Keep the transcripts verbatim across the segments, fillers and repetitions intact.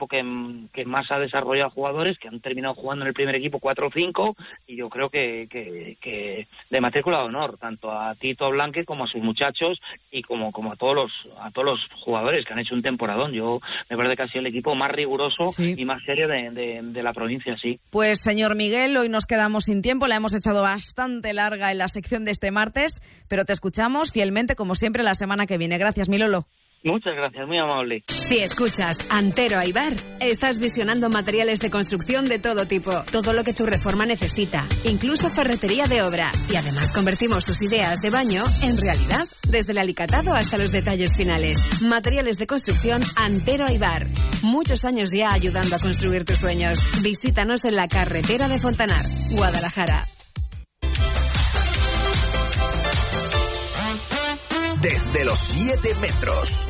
equipo que, que más ha desarrollado jugadores, que han terminado jugando en el primer equipo cuatro o cinco, y yo creo que, que, que de matrícula de honor, tanto a Tito Blanque como a sus muchachos y como, como a todos los a todos los jugadores que han hecho un temporadón. Yo me parece que ha sido el equipo más riguroso sí. y más serio de, de, de la provincia, sí. Pues señor Miguel, hoy nos quedamos sin tiempo, la hemos echado bastante larga en la sección de este martes, pero te escuchamos fielmente como siempre la semana que viene. Gracias, mi Lolo. Muchas gracias, muy amable. Si escuchas Antero Aibar, estás visionando materiales de construcción de todo tipo, todo lo que tu reforma necesita, incluso ferretería de obra. Y además convertimos tus ideas de baño en realidad, desde el alicatado hasta los detalles finales. Materiales de construcción Antero Aibar. Muchos años ya ayudando a construir tus sueños. Visítanos en la carretera de Fontanar, Guadalajara. Desde los siete metros.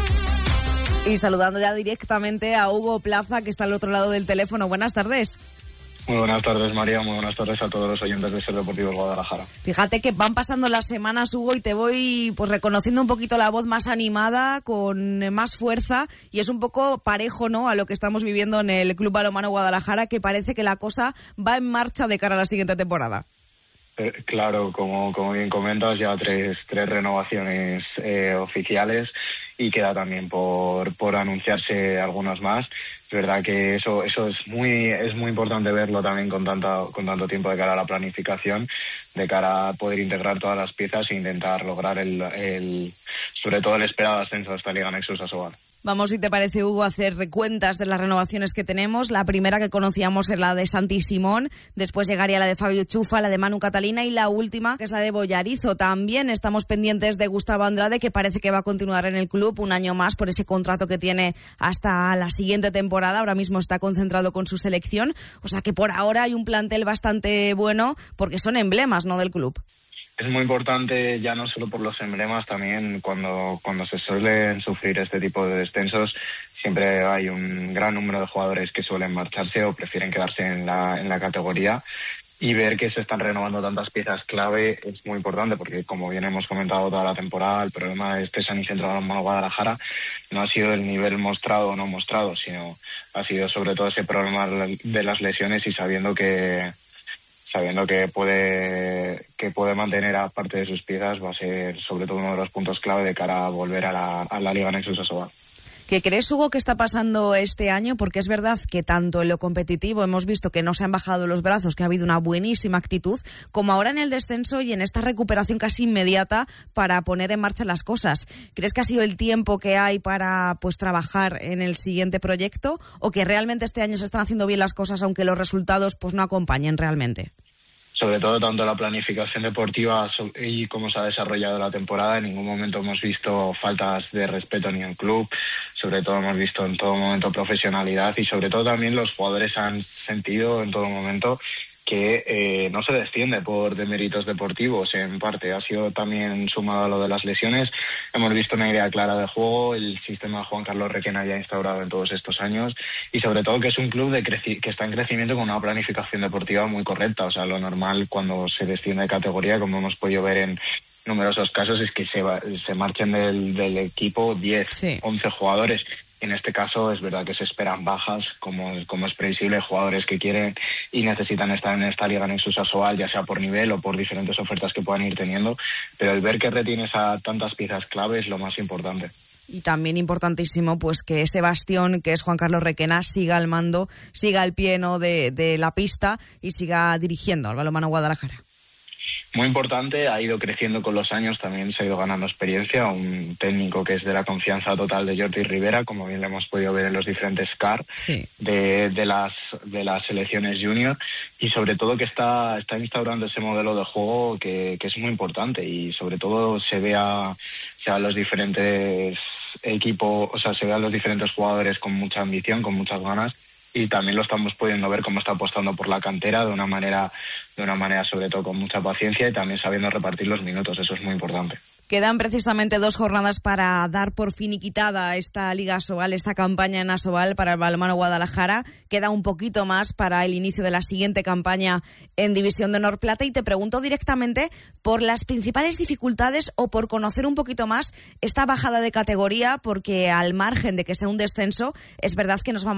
Y saludando ya directamente a Hugo Plaza, que está al otro lado del teléfono. Buenas tardes. Muy buenas tardes, María. Muy buenas tardes a todos los oyentes de Ser Deportivo Guadalajara. Fíjate que van pasando las semanas, Hugo, y te voy pues reconociendo un poquito la voz más animada, con más fuerza, y es un poco parejo, ¿no?, a lo que estamos viviendo en el Club Balonmano Guadalajara, que parece que la cosa va en marcha de cara a la siguiente temporada. Eh, claro, como, como bien comentas, ya tres, tres renovaciones eh, oficiales y queda también por, por anunciarse algunos más. Es verdad que eso, eso es muy, es muy importante verlo también con tanta, con tanto tiempo de cara a la planificación, de cara a poder integrar todas las piezas e intentar lograr el, el sobre todo el esperado ascenso de esta Liga Nexus Asobal. Vamos, si te parece, Hugo, a hacer recuentas de las renovaciones que tenemos. La primera que conocíamos es la de Santi Simón, después llegaría la de Fabio Chufa, la de Manu Catalina y la última, que es la de Boyarizo. También estamos pendientes de Gustavo Andrade, que parece que va a continuar en el club un año más por ese contrato que tiene hasta la siguiente temporada. Ahora mismo está concentrado con su selección, o sea que por ahora hay un plantel bastante bueno porque son emblemas, ¿no?, del club. Es muy importante, ya no solo por los emblemas, también cuando, cuando se suelen sufrir este tipo de descensos, siempre hay un gran número de jugadores que suelen marcharse o prefieren quedarse en la, en la categoría, y ver que se están renovando tantas piezas clave es muy importante, porque como bien hemos comentado toda la temporada, el problema de este San Isidro Balonmano Guadalajara no ha sido el nivel mostrado o no mostrado, sino ha sido sobre todo ese problema de las lesiones, y sabiendo que sabiendo que puede que puede mantener a parte de sus piezas, va a ser sobre todo uno de los puntos clave de cara a volver a la, a la Liga Nexus Asobal. ¿Qué crees, Hugo, que está pasando este año? Porque es verdad que tanto en lo competitivo hemos visto que no se han bajado los brazos, que ha habido una buenísima actitud, como ahora en el descenso y en esta recuperación casi inmediata para poner en marcha las cosas. ¿Crees que ha sido el tiempo que hay para pues trabajar en el siguiente proyecto, o que realmente este año se están haciendo bien las cosas aunque los resultados pues no acompañen realmente? Sobre todo tanto la planificación deportiva y cómo se ha desarrollado la temporada, en ningún momento hemos visto faltas de respeto ni al club, sobre todo hemos visto en todo momento profesionalidad, y sobre todo también los jugadores han sentido en todo momento que eh, no se desciende por deméritos deportivos. En parte ha sido también sumado a lo de las lesiones. Hemos visto una idea clara de juego, el sistema Juan Carlos Requena ya instaurado en todos estos años, y sobre todo que es un club de creci- que está en crecimiento con una planificación deportiva muy correcta. O sea, lo normal cuando se desciende de categoría, como hemos podido ver en numerosos casos, es que se, va, se marchen del, del equipo diez, sí. once jugadores. En este caso es verdad que se esperan bajas, como, como es previsible, jugadores que quieren y necesitan estar en esta Liga Nexus Asobal, ya sea por nivel o por diferentes ofertas que puedan ir teniendo, pero el ver que retienes a tantas piezas clave es lo más importante. Y también importantísimo pues que ese bastión que es Juan Carlos Requena siga al mando, siga al pie, ¿no?, de, de la pista y siga dirigiendo al Balonmano Guadalajara. Muy importante, ha ido creciendo con los años, también se ha ido ganando experiencia, un técnico que es de la confianza total de Jordi Rivera, como bien lo hemos podido ver en los diferentes C A R sí. de, de las de las selecciones junior, y sobre todo que está está instaurando ese modelo de juego que, que es muy importante, y sobre todo se vea se vean los diferentes equipos, o sea, se vean los diferentes jugadores con mucha ambición, con muchas ganas. Y también lo estamos pudiendo ver cómo está apostando por la cantera de una manera, de una manera sobre todo con mucha paciencia, y también sabiendo repartir los minutos. Eso es muy importante. Quedan precisamente dos jornadas para dar por finiquitada esta Liga Asobal, esta campaña en Asobal para el Balonmano Guadalajara. Queda un poquito más para el inicio de la siguiente campaña en División de Honor Plata, y te pregunto directamente por las principales dificultades o por conocer un poquito más esta bajada de categoría, porque al margen de que sea un descenso, es verdad que nos vamos